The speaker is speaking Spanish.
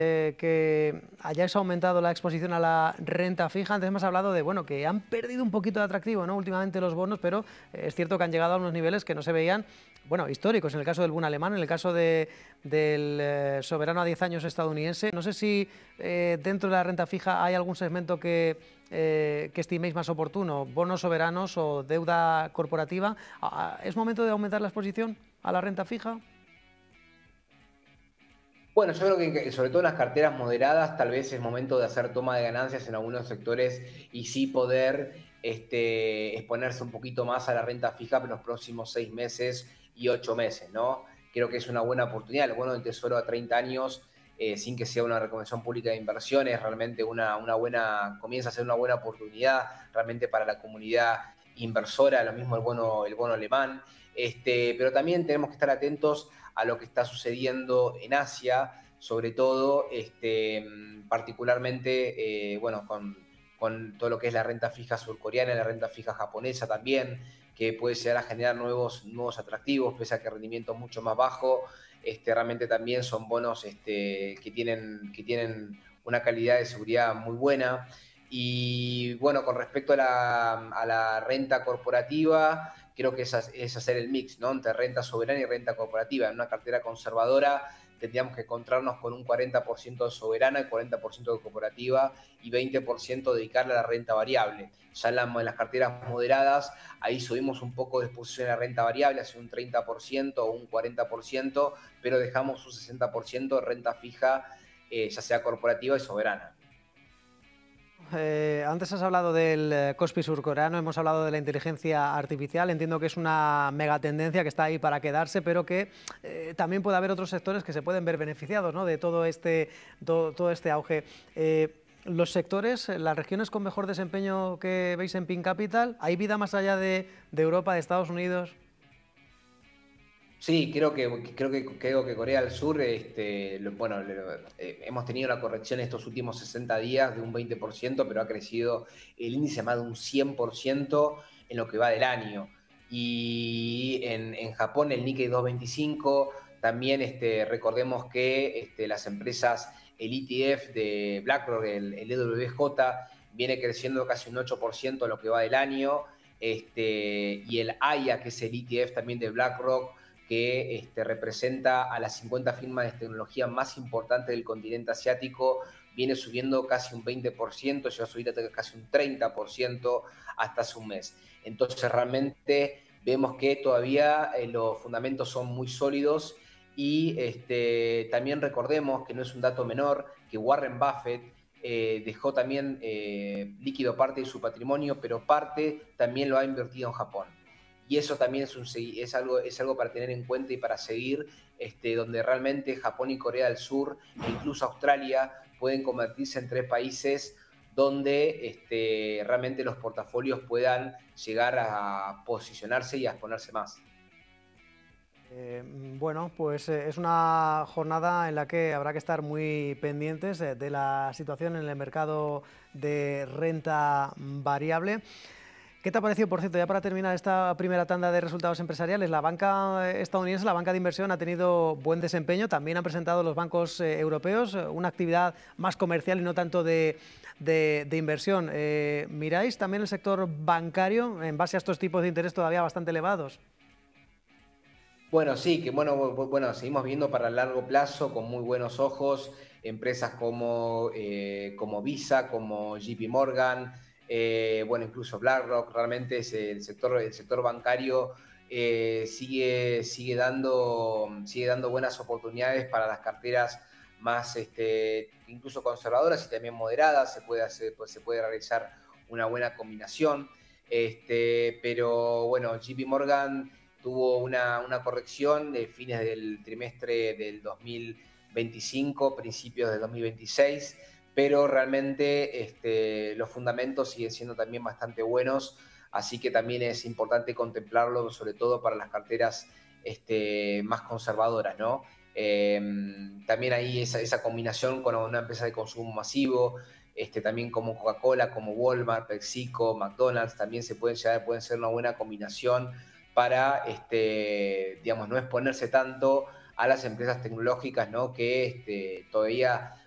que hayáis aumentado la exposición a la renta fija. Antes hemos hablado de bueno, que han perdido un poquito de atractivo, ¿no?, últimamente los bonos, pero es cierto que han llegado a unos niveles que no se veían, bueno, históricos, en el caso del Bund alemán, en el caso del soberano a 10 años estadounidense. No sé si dentro de la renta fija hay algún segmento que estiméis más oportuno, bonos soberanos o deuda corporativa. ¿Es momento de aumentar la exposición a la renta fija? Bueno, yo creo que sobre todo en las carteras moderadas tal vez es momento de hacer toma de ganancias en algunos sectores y sí poder exponerse un poquito más a la renta fija en los próximos 6 meses y 8 meses, ¿no? Creo que es una buena oportunidad. El bono del Tesoro a 30 años, sin que sea una recomendación pública de inversiones, realmente comienza a ser una buena oportunidad realmente para la comunidad inversora, lo mismo el bono alemán. Pero también tenemos que estar atentos a lo que está sucediendo en Asia, sobre todo, particularmente, bueno, con todo lo que es la renta fija surcoreana, la renta fija japonesa también, que puede llegar a generar nuevos atractivos, pese a que el rendimiento es mucho más bajo. Realmente también son bonos que tienen una calidad de seguridad muy buena. Y bueno, con respecto a la renta corporativa, creo que es hacer el mix, ¿no?, entre renta soberana y renta corporativa. En una cartera conservadora tendríamos que encontrarnos con un 40% de soberana, 40% de corporativa y 20% dedicarle a la renta variable. Ya en las carteras moderadas, ahí subimos un poco de exposición a la renta variable, hacia un 30% o un 40%, pero dejamos un 60% de renta fija, ya sea corporativa y soberana. Antes has hablado del Kospi surcoreano, hemos hablado de la inteligencia artificial. Entiendo que es una megatendencia que está ahí para quedarse, pero que también puede haber otros sectores que se pueden ver beneficiados, ¿no?, de todo este auge. Los sectores, las regiones con mejor desempeño que veis en Pin Capital, ¿hay vida más allá de Europa, de Estados Unidos? Sí, creo que Corea del Sur, bueno, hemos tenido la corrección estos últimos 60 días de un 20%, pero ha crecido el índice más de un 100% en lo que va del año. Y en Japón el Nikkei 225, también recordemos que las empresas, el ETF de BlackRock, el EWJ, viene creciendo casi un 8% en lo que va del año. Y el AYA, que es el ETF también de BlackRock, que representa a las 50 firmas de tecnología más importantes del continente asiático, viene subiendo casi un 20%, llegó a subir hasta casi un 30% hasta hace un mes. Entonces realmente vemos que todavía los fundamentos son muy sólidos y también recordemos que no es un dato menor que Warren Buffett dejó también líquido parte de su patrimonio, pero parte también lo ha invertido en Japón. Y eso también es algo para tener en cuenta y para seguir, donde realmente Japón y Corea del Sur, e incluso Australia, pueden convertirse en 3 países donde realmente los portafolios puedan llegar a posicionarse y a exponerse más. Bueno, pues es una jornada en la que habrá que estar muy pendientes de la situación en el mercado de renta variable. ¿Qué te ha parecido, por cierto, ya para terminar esta primera tanda de resultados empresariales? La banca estadounidense, la banca de inversión, ha tenido buen desempeño. También han presentado los bancos europeos una actividad más comercial y no tanto de inversión. ¿Miráis también el sector bancario en base a estos tipos de interés todavía bastante elevados? Bueno, sí, que bueno, seguimos viendo para el largo plazo con muy buenos ojos empresas como Visa, como JP Morgan, bueno, incluso BlackRock. Realmente el sector bancario sigue dando buenas oportunidades para las carteras más, incluso conservadoras y también moderadas. Se puede realizar una buena combinación. Pero bueno, JP Morgan tuvo una corrección de fines del trimestre del 2025, principios del 2026, pero realmente los fundamentos siguen siendo también bastante buenos, así que también es importante contemplarlo, sobre todo para las carteras más conservadoras, ¿no? También ahí esa combinación con una empresa de consumo masivo, también como Coca-Cola, como Walmart, PepsiCo, McDonald's, también pueden ser una buena combinación para, digamos, no exponerse tanto a las empresas tecnológicas, ¿no?, que todavía